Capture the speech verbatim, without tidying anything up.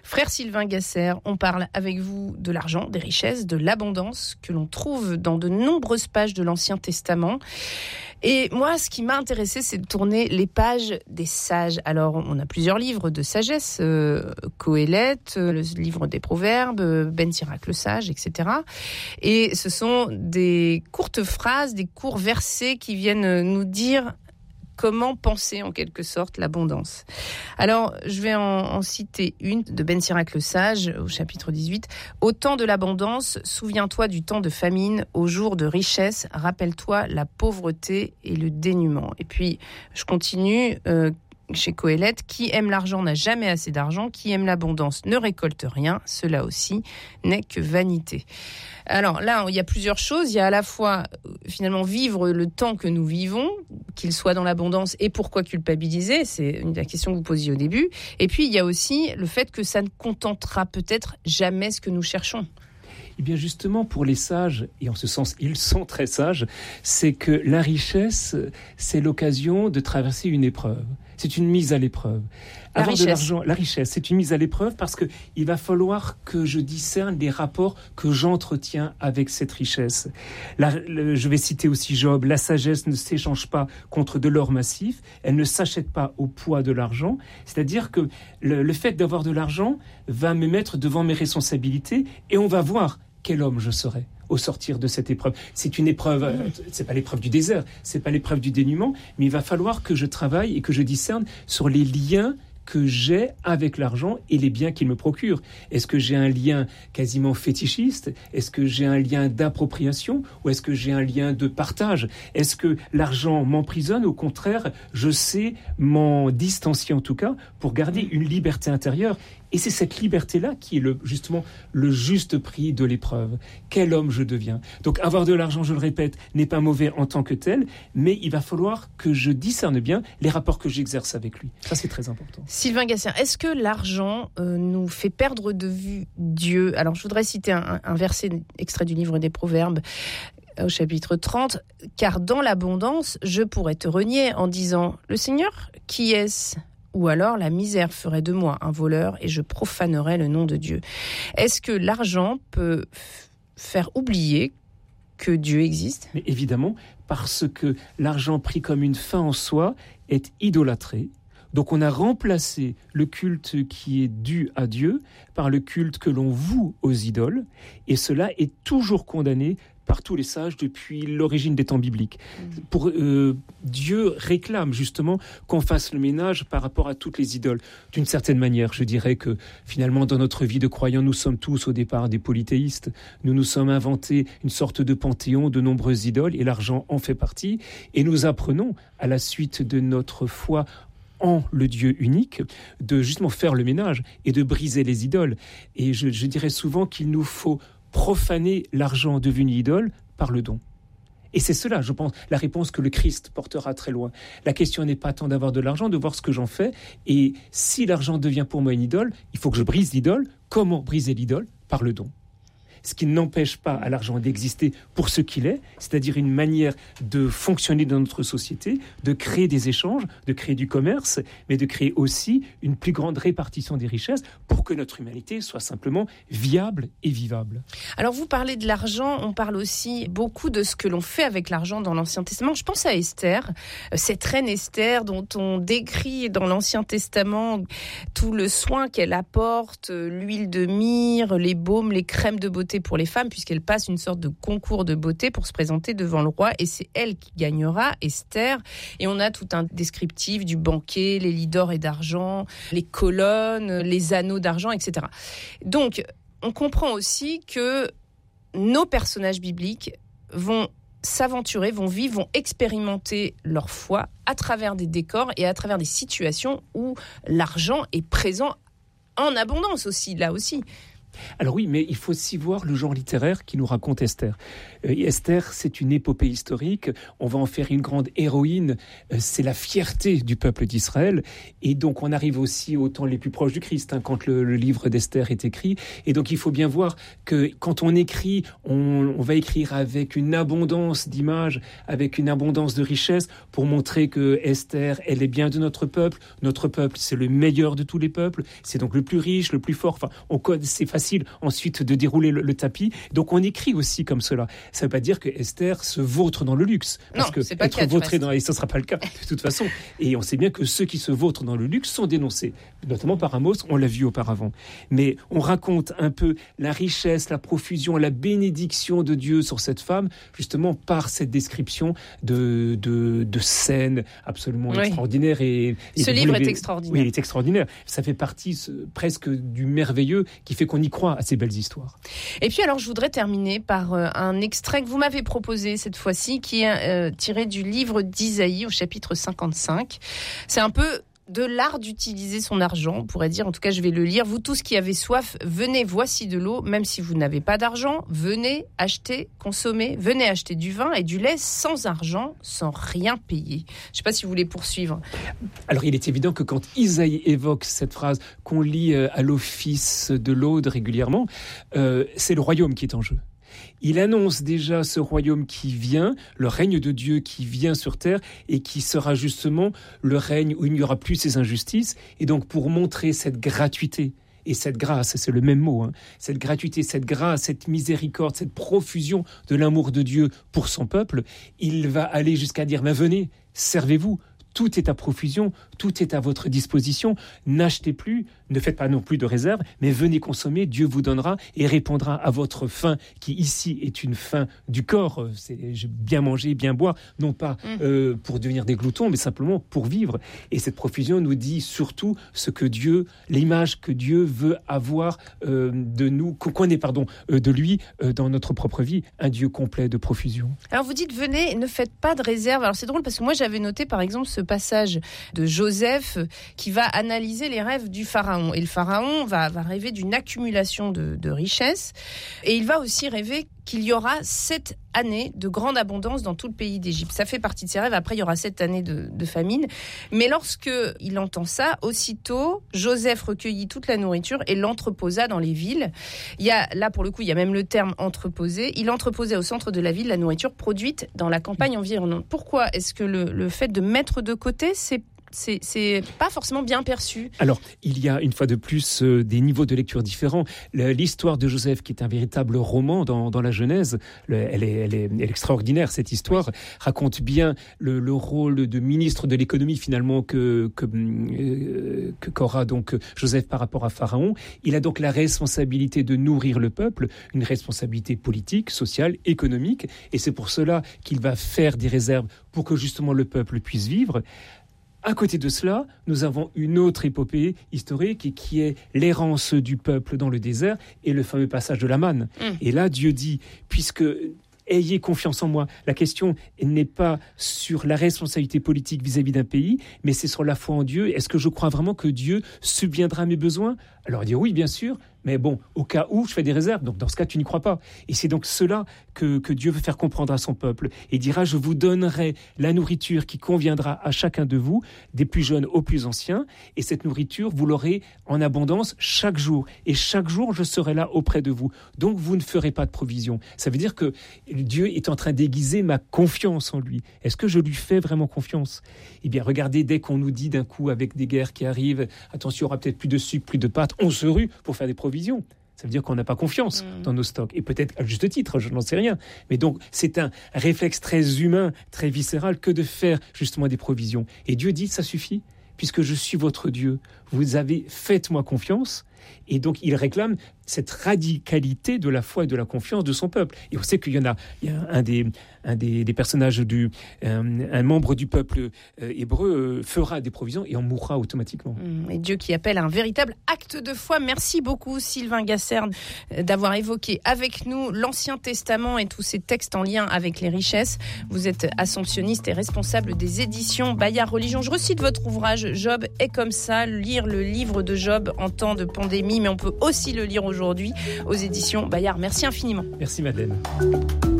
Frère Sylvain Gasser, on parle avec vous de l'argent, des richesses, de l'abondance que l'on trouve dans de nombreuses pages de l'Ancien Testament. Et moi, ce qui m'a intéressé, c'est de tourner les pages des sages. Alors, on a plusieurs livres de sagesse, euh, Qoéleth, le livre des Proverbes, Ben Sirac le sage, et cetera. Et ce sont des courtes phrases, des courts versets qui viennent nous dire comment penser en quelque sorte l'abondance. Alors, je vais en, en citer une de Ben Sirac le Sage, au chapitre dix-huit. « Au temps de l'abondance, souviens-toi du temps de famine, au jour de richesse, rappelle-toi la pauvreté et le dénuement. » Et puis, je continue... Euh, chez Qoéleth, qui aime l'argent n'a jamais assez d'argent, qui aime l'abondance ne récolte rien, cela aussi n'est que vanité. Alors là, il y a plusieurs choses. Il y a à la fois, finalement, vivre le temps que nous vivons, qu'il soit dans l'abondance, et pourquoi culpabiliser, c'est la question que vous posiez au début. Et puis, il y a aussi le fait que ça ne contentera peut-être jamais ce que nous cherchons. Eh bien justement, pour les sages, et en ce sens, ils sont très sages, c'est que la richesse, c'est l'occasion de traverser une épreuve. C'est une mise à l'épreuve. La Avoir richesse. de l'argent, la richesse, c'est une mise à l'épreuve parce que il va falloir que je discerne les rapports que j'entretiens avec cette richesse. La, le, je vais citer aussi Job. La sagesse ne s'échange pas contre de l'or massif. Elle ne s'achète pas au poids de l'argent. C'est-à-dire que le, le fait d'avoir de l'argent va me mettre devant mes responsabilités et on va voir quel homme je serai au sortir de cette épreuve. C'est une épreuve, euh, c'est pas l'épreuve du désert, c'est pas l'épreuve du dénuement, mais il va falloir que je travaille et que je discerne sur les liens que j'ai avec l'argent et les biens qu'il me procure. Est-ce que j'ai un lien quasiment fétichiste ? Est-ce que j'ai un lien d'appropriation ? Ou est-ce que j'ai un lien de partage ? Est-ce que l'argent m'emprisonne ? Au contraire, je sais m'en distancier en tout cas pour garder une liberté intérieure. Et c'est cette liberté-là qui est le, justement le juste prix de l'épreuve. Quel homme je deviens ? Donc avoir de l'argent, je le répète, n'est pas mauvais en tant que tel, mais il va falloir que je discerne bien les rapports que j'exerce avec lui. Ça, c'est très important. Sylvain Gasser, est-ce que l'argent euh, nous fait perdre de vue Dieu ? Alors, je voudrais citer un, un verset extrait du livre des Proverbes, au chapitre trente. « Car dans l'abondance, je pourrais te renier en disant « Le Seigneur, qui est-ce » ou alors la misère ferait de moi un voleur et je profanerais le nom de Dieu. Est-ce que l'argent peut f- faire oublier que Dieu existe ? Mais évidemment, parce que l'argent pris comme une fin en soi est idolâtré. Donc on a remplacé le culte qui est dû à Dieu par le culte que l'on voue aux idoles, et cela est toujours condamné par tous les sages depuis l'origine des temps bibliques. Mmh. Pour, euh, Dieu réclame justement qu'on fasse le ménage par rapport à toutes les idoles. D'une certaine manière, je dirais que finalement dans notre vie de croyants, nous sommes tous au départ des polythéistes. Nous nous sommes inventés une sorte de panthéon de nombreuses idoles et l'argent en fait partie. Et nous apprenons à la suite de notre foi en le Dieu unique, de justement faire le ménage et de briser les idoles. Et je, je dirais souvent qu'il nous faut profaner l'argent devenu idole par le don. Et c'est cela, je pense, la réponse que le Christ portera très loin. La question n'est pas tant d'avoir de l'argent, de voir ce que j'en fais. Et si l'argent devient pour moi une idole, il faut que je brise l'idole. Comment briser l'idole ? Par le don. Ce qui n'empêche pas à l'argent d'exister pour ce qu'il est, c'est-à-dire une manière de fonctionner dans notre société, de créer des échanges, de créer du commerce, mais de créer aussi une plus grande répartition des richesses pour que notre humanité soit simplement viable et vivable. Alors vous parlez de l'argent, on parle aussi beaucoup de ce que l'on fait avec l'argent dans l'Ancien Testament. Je pense à Esther, cette reine Esther dont on décrit dans l'Ancien Testament tout le soin qu'elle apporte, l'huile de myrrhe, les baumes, les crèmes de beauté pour les femmes, puisqu'elle passe une sorte de concours de beauté pour se présenter devant le roi, et c'est elle qui gagnera, Esther. Et on a tout un descriptif du banquet, les lits d'or et d'argent, les colonnes, les anneaux d'argent, et cetera. Donc, on comprend aussi que nos personnages bibliques vont s'aventurer, vont vivre, vont expérimenter leur foi à travers des décors et à travers des situations où l'argent est présent en abondance aussi, là aussi. Alors oui, mais il faut aussi voir le genre littéraire qui nous raconte Esther. Euh, Esther, c'est une épopée historique, on va en faire une grande héroïne, euh, c'est la fierté du peuple d'Israël, et donc on arrive aussi au temps les plus proches du Christ, hein, quand le, le livre d'Esther est écrit, et donc il faut bien voir que quand on écrit, on, on va écrire avec une abondance d'images, avec une abondance de richesses, pour montrer que Esther, elle est bien de notre peuple, notre peuple, c'est le meilleur de tous les peuples, c'est donc le plus riche, le plus fort, enfin, on code, c'est facile ensuite de dérouler le, le tapis. Donc on écrit aussi comme cela. Ça ne veut pas dire que Esther se vautre dans le luxe. Parce non, que c'est pas être vautré dans... Et ce ne sera pas le cas, de toute façon. Et on sait bien que ceux qui se vautrent dans le luxe sont dénoncés, notamment par Amos, on l'a vu auparavant. Mais on raconte un peu la richesse, la profusion, la bénédiction de Dieu sur cette femme, justement par cette description de, de, de scènes absolument oui. extraordinaires. Et, et ce livre est extraordinaire. Oui, il est extraordinaire. Ça fait partie ce, presque du merveilleux qui fait qu'on y croit à ces belles histoires. Et puis alors je voudrais terminer par euh, un extrait que vous m'avez proposé cette fois-ci, qui est euh, tiré du livre d'Isaïe au chapitre cinquante-cinq. C'est un peu de l'art d'utiliser son argent, on pourrait dire, en tout cas je vais le lire. Vous tous qui avez soif, venez, voici de l'eau, même si vous n'avez pas d'argent, venez acheter, consommer, venez acheter du vin et du lait sans argent, sans rien payer. Je ne sais pas si vous voulez poursuivre. Alors il est évident que quand Isaïe évoque cette phrase qu'on lit à l'office de l'Aude régulièrement, euh, c'est le royaume qui est en jeu. Il annonce déjà ce royaume qui vient, le règne de Dieu qui vient sur terre et qui sera justement le règne où il n'y aura plus ces injustices. Et donc pour montrer cette gratuité et cette grâce, c'est le même mot, hein, cette gratuité, cette grâce, cette miséricorde, cette profusion de l'amour de Dieu pour son peuple, il va aller jusqu'à dire, mais venez, servez-vous. Tout est à profusion, tout est à votre disposition. N'achetez plus, ne faites pas non plus de réserve, mais venez consommer, Dieu vous donnera et répondra à votre faim, qui ici est une faim du corps. C'est bien manger, bien boire, non pas mmh. euh, pour devenir des gloutons, mais simplement pour vivre. Et cette profusion nous dit surtout ce que Dieu, l'image que Dieu veut avoir euh, de nous, qu'on ait pardon, euh, de lui euh, dans notre propre vie, un Dieu complet de profusion. Alors vous dites, venez, ne faites pas de réserve. Alors c'est drôle parce que moi j'avais noté par exemple ce passage de Joseph qui va analyser les rêves du pharaon. Et le pharaon va, va rêver d'une accumulation de, de richesses. Et il va aussi rêver qu'il y aura sept années de grande abondance dans tout le pays d'Égypte. Ça fait partie de ses rêves. Après, il y aura sept années de, de famine. Mais lorsque il entend ça, aussitôt, Joseph recueillit toute la nourriture et l'entreposa dans les villes. Il y a, là, pour le coup, il y a même le terme entreposer. Il entreposait au centre de la ville la nourriture produite dans la campagne environnante. Pourquoi est-ce que le, le fait de mettre de côté, c'est C'est, c'est pas forcément bien perçu. Alors, il y a une fois de plus euh, des niveaux de lecture différents. L'histoire de Joseph, qui est un véritable roman dans, dans la Genèse, le, elle, est, elle, est, elle est extraordinaire, cette histoire, raconte bien le, le rôle de ministre de l'économie, finalement, que, que, euh, que qu'aura donc Joseph par rapport à Pharaon. Il a donc la responsabilité de nourrir le peuple, une responsabilité politique, sociale, économique, et c'est pour cela qu'il va faire des réserves pour que justement le peuple puisse vivre. À côté de cela, nous avons une autre épopée historique qui est l'errance du peuple dans le désert et le fameux passage de la manne. Mmh. Et là, Dieu dit, puisque... ayez confiance en moi. La question n'est pas sur la responsabilité politique vis-à-vis d'un pays, mais c'est sur la foi en Dieu. Est-ce que je crois vraiment que Dieu subviendra à mes besoins ? Alors dire oui, bien sûr, mais bon, au cas où, je fais des réserves. Donc dans ce cas, tu n'y crois pas. Et c'est donc cela que, que Dieu veut faire comprendre à son peuple. Et il dira, je vous donnerai la nourriture qui conviendra à chacun de vous, des plus jeunes aux plus anciens. Et cette nourriture, vous l'aurez en abondance chaque jour. Et chaque jour, je serai là auprès de vous. Donc vous ne ferez pas de provision. Ça veut dire que Dieu est en train d'aiguiser ma confiance en lui. Est-ce que je lui fais vraiment confiance ? Eh bien, regardez, dès qu'on nous dit d'un coup, avec des guerres qui arrivent, attention, il y aura peut-être plus de sucre, plus de pâtes, on se rue pour faire des provisions. Ça veut dire qu'on n'a pas confiance mmh. dans nos stocks. Et peut-être à juste titre, je n'en sais rien. Mais donc, c'est un réflexe très humain, très viscéral, que de faire justement des provisions. Et Dieu dit, ça suffit, puisque je suis votre Dieu. Vous avez, faites-moi confiance. Et donc, il réclame cette radicalité de la foi et de la confiance de son peuple. Et on sait qu'il y en a, il y a un des, un des, des personnages, du, un, un membre du peuple euh, hébreu euh, fera des provisions et en mourra automatiquement. Et Dieu qui appelle à un véritable acte de foi. Merci beaucoup Sylvain Gasser d'avoir évoqué avec nous l'Ancien Testament et tous ces textes en lien avec les richesses. Vous êtes assomptionniste et responsable des éditions Bayard Religion. Je recite votre ouvrage « Job est comme ça », lire lire le livre de Job en temps de pandémie, mais on peut aussi le lire aujourd'hui aux éditions Bayard. Merci infiniment. Merci Madeleine.